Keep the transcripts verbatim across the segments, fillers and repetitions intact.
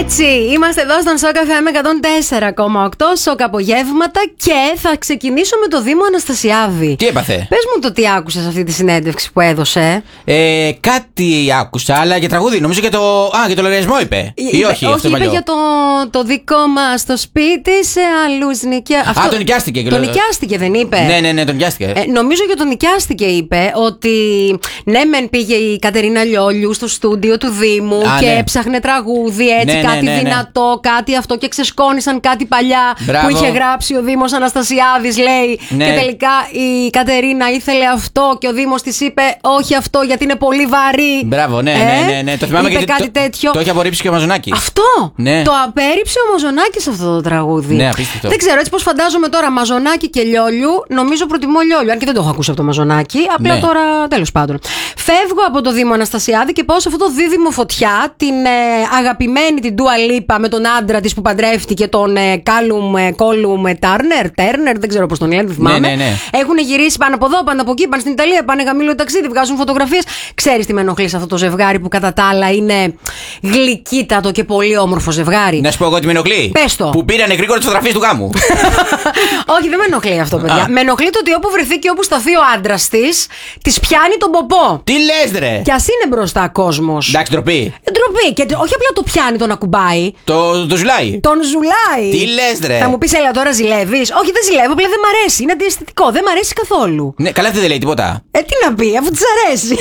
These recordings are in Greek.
Έτσι, είμαστε εδώ στον Σοκ εφ εμ εκατόν τέσσερα κόμμα οκτώ, Σοκ Απογεύματα, και θα ξεκινήσω με το Δήμο Αναστασιάδη. Τι έπαθε? Πες μου το τι άκουσες αυτή τη συνέντευξη που έδωσε. Ε, κάτι άκουσα, αλλά για τραγούδι. Νομίζω για το. Α, για το λογαριασμό είπε. Ή είπε, όχι, όχι, αυτό είπε παλιό. για το, το δικό μας το σπίτι σε άλλους νοικιά. Α, αυτό... τον νοικιάστηκε. Τον νοικιάστηκε, δεν είπε? Ναι, ναι, ναι, τον νοικιάστηκε. Ε, νομίζω για τον νοικιάστηκε είπε ότι ναι, μεν πήγε η Κατερίνα Λιόλιου στο στούντιο του Δήμου Α, και ναι. έψαχνε τραγούδι έτσι, Ναι, ναι, κάτι ναι, ναι. δυνατό, κάτι αυτό, και ξεσκόνησαν κάτι παλιά. Μπράβο. Που είχε γράψει ο Δήμος Αναστασιάδης, λέει. Ναι. Και τελικά η Κατερίνα ήθελε αυτό και ο Δήμος της είπε όχι αυτό γιατί είναι πολύ βαρύ. Μπράβο, ναι, Ε, ναι, ναι, ναι. Το θυμάμαι είπε γιατί κάτι το, τέτοιο. Το έχει απορρίψει και ο Μαζονάκης. Αυτό! Ναι. Το απέρριψε ο Μαζονάκης αυτό το τραγούδι. Ναι, απίστευτο. Δεν ξέρω, έτσι πως φαντάζομαι τώρα Μαζονάκη και Λιόλιου, νομίζω προτιμώ Λιόλιου. Αν και δεν το έχω ακούσει από το Μαζονάκη. Απλά Ναι. τώρα τέλος πάντων. Φεύγω από το Δήμο Αναστασιάδη και πάω σε αυτό το δίδυμο φωτιά, την ε, αγαπημένη την Ντούα Λίπα με τον άντρα της που παντρεύτηκε, τον ε, Κάλουμ ε, Κόλουμ ε, Τάρνερ. Τέρνερ, δεν ξέρω πώς τον λένε, δεν θυμάμαι. Ναι, ναι, ναι. Έχουν γυρίσει πάνω από εδώ, πάνω από εκεί, πάνε στην Ιταλία, πάνε γαμήλο ταξίδι, βγάζουν φωτογραφίες. Ξέρεις τι με ενοχλεί σε αυτό το ζευγάρι που κατά τα άλλα είναι γλυκύτατο και πολύ όμορφο ζευγάρι. Να σου πω εγώ τι με ενοχλεί. Πες το. Που πήρανε γρήγορα τις φωτογραφίες του γάμου. Όχι, δεν με ενοχλεί αυτό, παιδιά. Α. Με ενοχλεί το ότι όπου βρεθεί και όπου σταθεί ο άντρας της, της πιάνει τον ποπό. Τι λες, ρε. Κι ας είναι μπροστά κόσμος. Εντάξει, ντροπή. Ε, Ντροπή. Και όχι απλά το πιάνει, τον ακουμπάει. Το, το ζουλάει. Τον ζουλάει. Τι λες, ρε. Θα μου πεις, έλα τώρα ζηλεύεις? Όχι, δεν ζηλεύω, απλά δεν μ' αρέσει. Είναι αντιαισθητικό. Δεν μ' αρέσει καθόλου. Ναι, καλά δεν λέει τίποτα. Ε, τι να πει, αφού της αρέσει.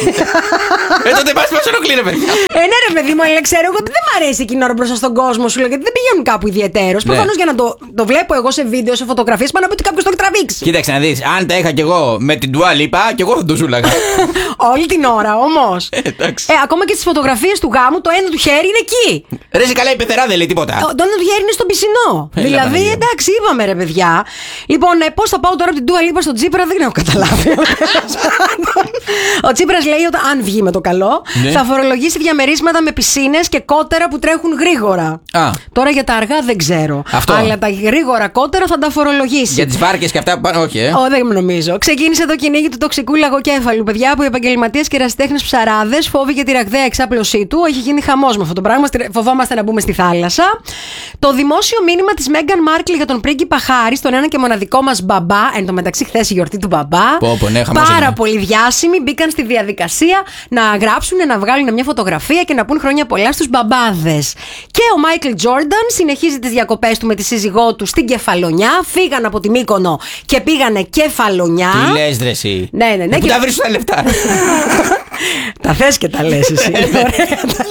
Ε, τότε πας μας ενοχλεί, ρε παιδιά. Ε, ναι, ρε παιδί μου, αλλά ξέρω εγώ δεν μ' αρέσει εκείνη η ώρα μπροστά στον κόσμο σου, λέω, γιατί δεν πηγαίνουν κάπου ιδιαίτερο. Ναι. Προφανώς για να το, το βλέπω εγώ σε βίντεο, σε φωτογραφίες, πάνω από ότι κάποιος το έχει τραβήξει. Κοίταξε να δεις, αν τα είχα κι εγώ με την Ντουά Λίπα, κι εγώ θα το ζούλαγα. Όλη την ώρα όμως. Ε, εντάξει. Ε, ακόμα και στις φωτογραφίες του γάμου, το ένα του χέρι είναι εκεί. Ρε, σε καλά η πεθερά δεν λέει τίποτα. Το ένα του χέρι είναι στον πισινό. Έλα, δηλαδή, Παναγία. εντάξει, είπαμε ρε παιδιά. Λοιπόν, ε, πώς θα πάω τώρα από την Ντούα Λίπα στον Τσίπρα, δεν έχω καταλάβει. Ο Τσίπρας λέει ότι αν βγει με το καλό, Ναι. θα φορολογήσει διαμερίσματα με πισίνες και κότερα που τρέχουν γρήγορα. Α. Τώρα για τα αργά δεν ξέρω. Αυτό. Αλλά τα γρήγορα κότερα θα τα φορολογήσει. Για τις βάρκες και αυτά που πάνε, όχι, ε. Ω, δεν νομίζω. Ξεκίνησε το κυνήγι του τοξικού λαγοκέφαλου, παιδιά, που οι επαγγελματίες και ερασιτέχνες ψαράδες, φόβοι για τη ραγδαία εξάπλωσή του. Έχει γίνει χαμός με αυτό το πράγμα. Φοβόμαστε να μπούμε στη θάλασσα. Το δημόσιο μήνυμα της Μέγκαν Μάρκλ για τον πρίγκιπα Χάρη, τον ένα και μοναδικό μας μπαμπά. Εν τω μεταξύ, χθες η γιορτή του μπαμπά. Πω, πω, ναι, χαμός Πάρα είναι. πολύ διάσημοι μπήκαν στη διαδικασία να γράψουν, να βγάλουν μια φωτογραφία και να πούν χρόνια πολλά στους μπαμπάδες. Και ο Μάικλ Τζόρνταν συνεχίζει τις διακοπές του με τη σύζυγό του στην Κεφαλονιά. Φύγαν από τη Μύκονο και πήγανε Κεφαλονιά. Τι λες, ρε, εσύ. Ναι, ναι, ναι. Ε, Πού και- τα βρίσκουν τα λεφτά. Τα θες και τα λες εσύ. Ωραία τα